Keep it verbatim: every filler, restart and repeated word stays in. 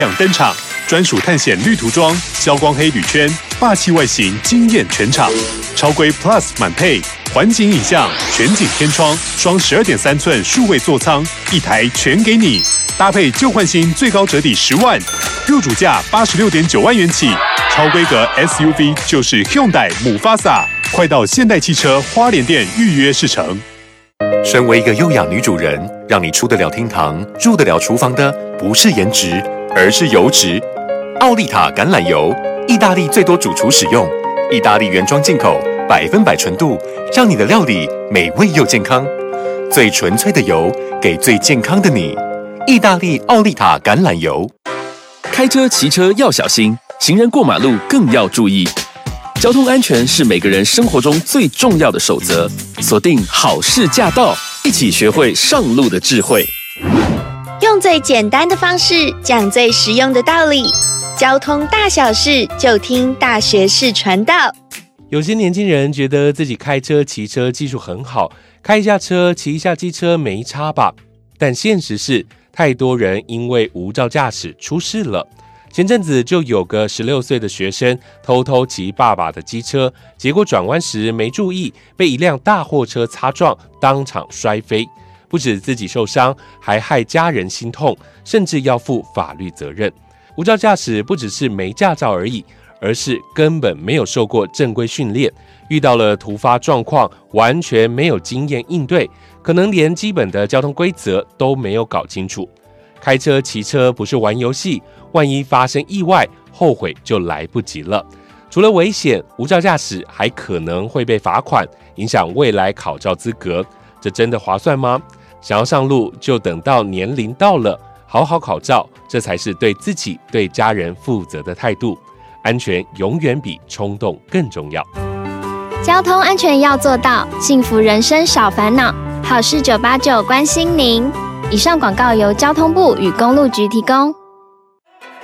登场，专属探险绿涂装，消光黑铝圈，霸气外形惊艳全场。超规 Plus 满配，环景影像，全景天窗，双十二点三寸数位座舱，一台全给你。搭配旧换新，最高折抵十万，入主价八十六点九万元起。超规格 S U V 就是 Hyundai Mufasa， 快到现代汽车花莲店预约试乘。 身为一个优雅女主人，让你出得了厅堂、入得了厨房的，不是颜值，而是油脂。奥利塔橄榄油，意大利最多主厨使用，意大利原装进口，百分百纯度，让你的料理美味又健康。最纯粹的油，给最健康的你。意大利奥利塔橄榄油。 开车、骑车要小心，行人过马路更要注意。交通安全是每个人生活中最重要的守则。锁定好事驾到，一起学会上路的智慧。 用最简单的方式讲最实用的道理。交通大小事就听大学士传道。 有些年轻人觉得自己开车、骑车技术很好，开一下车、骑一下机车没差吧？但现实是，太多人因为无照驾驶出事了。前阵子就有个十六岁的学生偷偷骑爸爸的机车，结果转弯时没注意，被一辆大货车擦撞，当场摔飞。不止自己受伤，还害家人心痛，甚至要负法律责任。无照驾驶不只是没驾照而已，而是根本没有受过正规训练，遇到了突发状况完全没有经验应对，可能连基本的交通规则都没有搞清楚。开车骑车不是玩游戏，万一发生意外，后悔就来不及了。除了危险，无照驾驶还可能会被罚款，影响未来考照资格。这真的划算吗？想要上路，就等到年龄到了，好好考照，这才是对自己、对家人负责的态度。安全永远比冲动更重要。 交通安全要做到，幸福人生少烦恼。好事九八九关心您。以上广告由交通部与公路局提供。